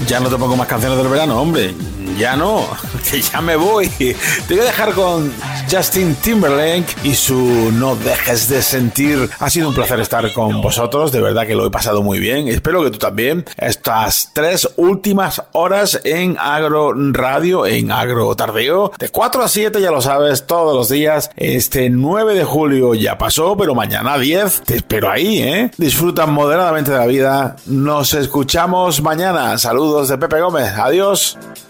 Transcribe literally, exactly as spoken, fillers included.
Ya no te pongo más canciones del verano, hombre. Ya no, que ya me voy. Te voy a dejar con Justin Timberlake y su No dejes de sentir. Ha sido un placer estar con vosotros, de verdad que lo he pasado muy bien. Espero que tú también. Estas tres últimas horas en Agro Radio, en Agro Tardeo, de cuatro a siete, ya lo sabes, todos los días. Este nueve de julio ya pasó, pero mañana diez te espero ahí, ¿eh? Disfruta moderadamente de la vida. Nos escuchamos mañana. Saludos de Pepe Gómez. Adiós.